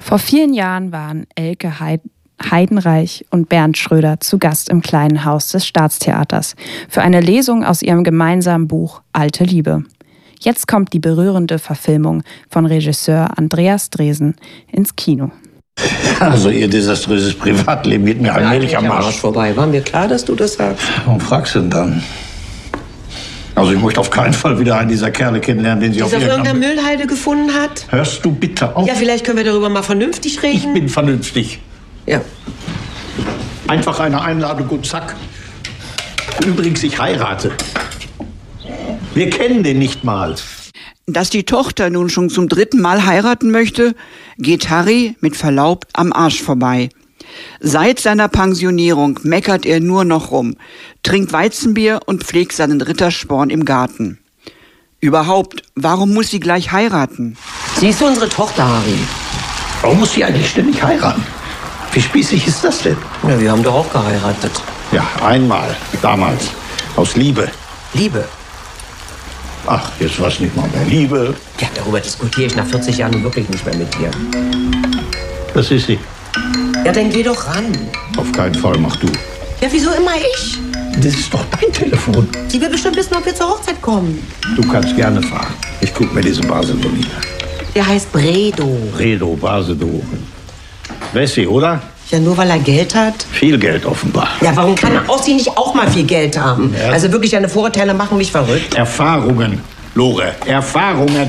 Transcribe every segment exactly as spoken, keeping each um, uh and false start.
Vor vielen Jahren waren Elke Heidenreich und Bernd Schröder zu Gast im kleinen Haus des Staatstheaters für eine Lesung aus ihrem gemeinsamen Buch Alte Liebe. Jetzt kommt die berührende Verfilmung von Regisseur Andreas Dresen ins Kino. Also ihr desaströses Privatleben geht mir allmählich am Arsch vorbei. War mir klar, dass du das sagst? Warum fragst du denn dann? Also ich möchte auf keinen Fall wieder einen dieser Kerle kennenlernen, den sie auf irgendeiner Müllhalde gefunden hat. Hörst du bitte auf? Ja, vielleicht können wir darüber mal vernünftig reden. Ich bin vernünftig. Ja. Einfach eine Einladung und zack. Übrigens, ich heirate. Wir kennen den nicht mal. Dass die Tochter nun schon zum dritten Mal heiraten möchte, geht Harry mit Verlaub am Arsch vorbei. Seit seiner Pensionierung meckert er nur noch rum, trinkt Weizenbier und pflegt seinen Rittersporn im Garten. Überhaupt, warum muss sie gleich heiraten? Sie ist unsere Tochter, Harry. Warum muss sie eigentlich ständig heiraten? Wie spießig ist das denn? Ja, wir haben doch auch geheiratet. Ja, einmal, damals, aus Liebe. Liebe? Ach, jetzt war's nicht mal mehr Liebe. Ja, darüber diskutiere ich nach vierzig Jahren wirklich nicht mehr mit dir. Das ist sie. Ja, dann geh doch ran. Auf keinen Fall, mach du. Ja, wieso immer ich? Das ist doch dein Telefon. Sie will bestimmt wissen, ob wir zur Hochzeit kommen. Du kannst gerne fahren. Ich guck mir diese Basedow nicht an. Der heißt Bredow. Bredow, Basedow. Wessi, oder? Ja, nur weil er Geld hat? Viel Geld offenbar. Ja, warum kann Ossi nicht auch mal viel Geld haben? Ja. Also wirklich, deine Vorurteile machen mich verrückt. Erfahrungen, Lore, Erfahrungen.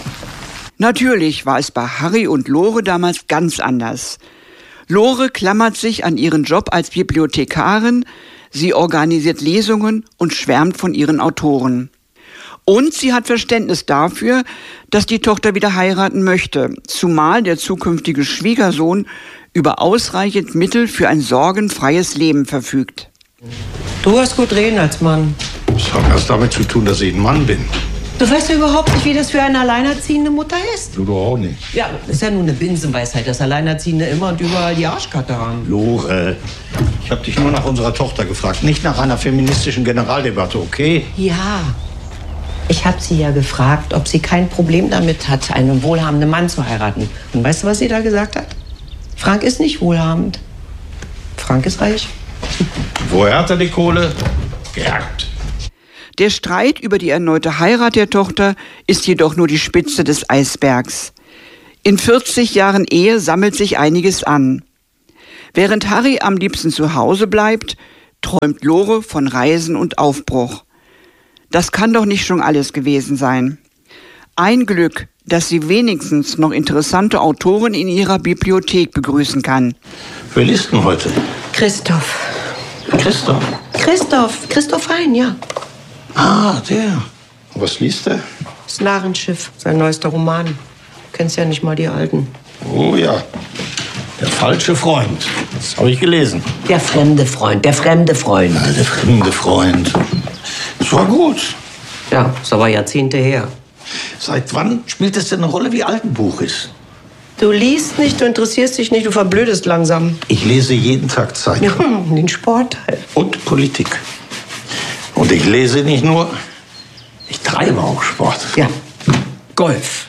Natürlich war es bei Harry und Lore damals ganz anders. Lore klammert sich an ihren Job als Bibliothekarin, sie organisiert Lesungen und schwärmt von ihren Autoren. Und sie hat Verständnis dafür, dass die Tochter wieder heiraten möchte, zumal der zukünftige Schwiegersohn über ausreichend Mittel für ein sorgenfreies Leben verfügt. Du hast gut reden als Mann. Das hat was damit zu tun, dass ich ein Mann bin. Du weißt ja überhaupt nicht, wie das für eine alleinerziehende Mutter ist. Du doch auch nicht. Ja, das ist ja nur eine Binsenweisheit, dass Alleinerziehende immer und überall die Arschkarte haben. Lore, ich habe dich nur nach unserer Tochter gefragt, nicht nach einer feministischen Generaldebatte, okay? Ja, ich habe sie ja gefragt, ob sie kein Problem damit hat, einen wohlhabenden Mann zu heiraten. Und weißt du, was sie da gesagt hat? Frank ist nicht wohlhabend. Frank ist reich. Woher hat er die Kohle? Geerbt. Der Streit über die erneute Heirat der Tochter ist jedoch nur die Spitze des Eisbergs. In vierzig Jahren Ehe sammelt sich einiges an. Während Harry am liebsten zu Hause bleibt, träumt Lore von Reisen und Aufbruch. Das kann doch nicht schon alles gewesen sein. Ein Glück, dass sie wenigstens noch interessante Autoren in ihrer Bibliothek begrüßen kann. Wer liest denn heute? Christoph. Christoph? Christoph. Christoph Hein, ja. Ah, der. Was liest er? Das Narrenschiff, sein neuester Roman. Du kennst ja nicht mal die alten. Oh ja. Der falsche Freund. Das habe ich gelesen. Der fremde Freund, der fremde Freund. Ja, der fremde Freund. Das war gut. Ja, ist aber Jahrzehnte her. Seit wann spielt es denn eine Rolle, wie alt ein Buch ist? Du liest nicht, du interessierst dich nicht, du verblödest langsam. Ich lese jeden Tag Zeitung. Ja, den Sportteil. Und Politik. Und ich lese nicht nur, ich treibe auch Sport. Ja, Golf.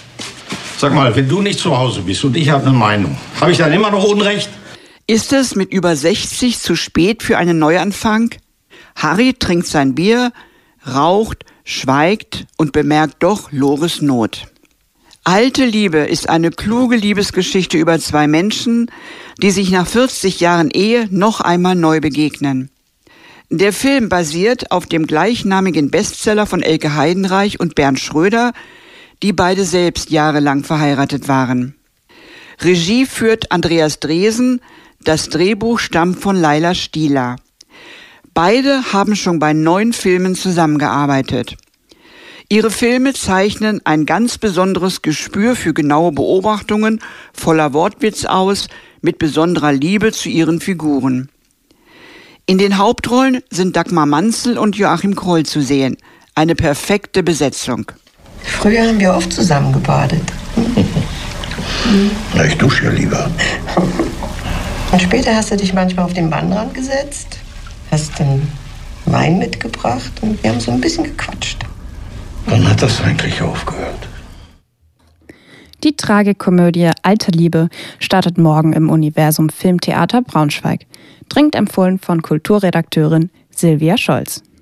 Sag mal, wenn du nicht zu Hause bist und ich habe eine Meinung, habe ich dann immer noch Unrecht? Ist es mit über sechzig zu spät für einen Neuanfang? Harry trinkt sein Bier, raucht, schweigt und bemerkt doch Lores Not. Alte Liebe ist eine kluge Liebesgeschichte über zwei Menschen, die sich nach vierzig Jahren Ehe noch einmal neu begegnen. Der Film basiert auf dem gleichnamigen Bestseller von Elke Heidenreich und Bernd Schröder, die beide selbst jahrelang verheiratet waren. Regie führt Andreas Dresen, das Drehbuch stammt von Laila Stieler. Beide haben schon bei neun Filmen zusammengearbeitet. Ihre Filme zeichnen ein ganz besonderes Gespür für genaue Beobachtungen voller Wortwitz aus, mit besonderer Liebe zu ihren Figuren. In den Hauptrollen sind Dagmar Manzel und Joachim Kroll zu sehen. Eine perfekte Besetzung. Früher haben wir oft zusammen gebadet. Na, ich dusche ja lieber. Und später hast du dich manchmal auf den Waldrand gesetzt, hast dann Wein mitgebracht und wir haben so ein bisschen gequatscht. Wann hat das eigentlich aufgehört? Die Tragikomödie Alte Liebe startet morgen im Universum Filmtheater Braunschweig. Dringend empfohlen von Kulturredakteurin Silvia Scholz.